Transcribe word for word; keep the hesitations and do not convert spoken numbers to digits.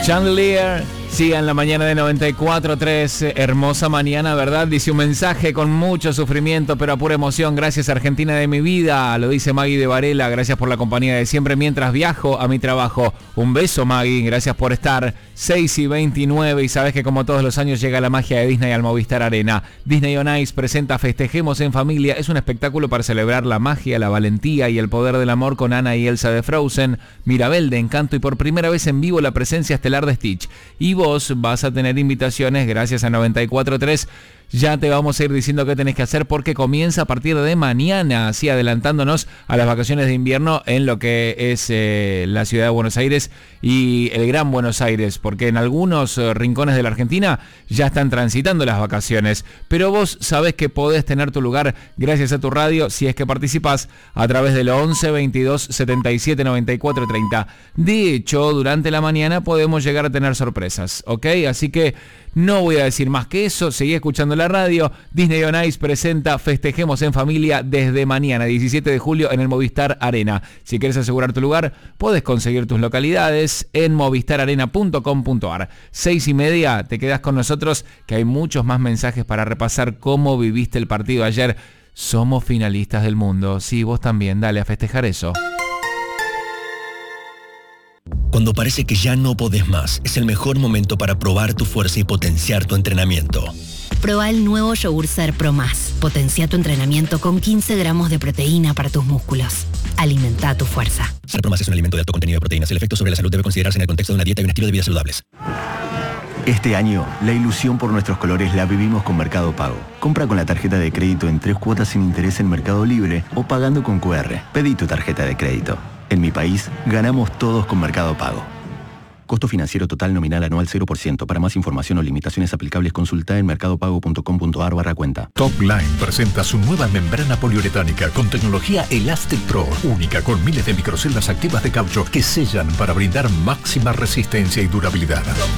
Chandelier, siga en la mañana de noventa y cuatro tres, hermosa mañana, ¿verdad? Dice un mensaje con mucho sufrimiento, pero a pura emoción. Gracias, Argentina de mi vida, lo dice Maggie de Varela. Gracias por la compañía de siempre mientras viajo a mi trabajo. Un beso, Maggie, gracias por estar. seis y veintinueve, y sabes que como todos los años llega la magia de Disney al Movistar Arena. Disney on Ice presenta Festejemos en Familia. Es un espectáculo para celebrar la magia, la valentía y el poder del amor con Anna y Elsa de Frozen, Mirabel de Encanto y por primera vez en vivo la presencia estelar de Stitch. Y vos vas a tener invitaciones gracias a noventa y cuatro tres. Ya te vamos a ir diciendo qué tenés que hacer porque comienza a partir de mañana, así adelantándonos a las vacaciones de invierno en lo que es eh, la ciudad de Buenos Aires y el Gran Buenos Aires, porque en algunos eh, rincones de la Argentina ya están transitando las vacaciones, pero vos sabés que podés tener tu lugar gracias a tu radio si es que participás a través del once veintidós setenta y siete noventa y cuatro treinta. De hecho, durante la mañana podemos llegar a tener sorpresas, ¿ok? Así que no voy a decir más que eso, seguí escuchando la radio. Disney on Ice presenta Festejemos en Familia desde mañana, diecisiete de julio, en el Movistar Arena. Si quieres asegurar tu lugar, podés conseguir tus localidades en movistar arena punto com punto ar. Seis y media, te quedás con nosotros, que hay muchos más mensajes para repasar cómo viviste el partido ayer. Somos finalistas del mundo. Sí, vos también, dale a festejar eso. Cuando parece que ya no podés más, es el mejor momento para probar tu fuerza y potenciar tu entrenamiento. Proba el nuevo Yogur Ser Pro Más. Potencia tu entrenamiento con quince gramos de proteína para tus músculos. Alimenta tu fuerza. Ser Pro Más es un alimento de alto contenido de proteínas. El efecto sobre la salud debe considerarse en el contexto de una dieta y un estilo de vida saludables. Este año, la ilusión por nuestros colores la vivimos con Mercado Pago. Compra con la tarjeta de crédito en tres cuotas sin interés en Mercado Libre o pagando con cu erre. Pedí tu tarjeta de crédito. En mi país, ganamos todos con Mercado Pago. Costo financiero total nominal anual cero por ciento. Para más información o limitaciones aplicables, consulta en mercadopago punto com punto ar barra cuenta. Topline presenta su nueva membrana poliuretánica con tecnología Elastic Pro, única con miles de microceldas activas de caucho que sellan para brindar máxima resistencia y durabilidad.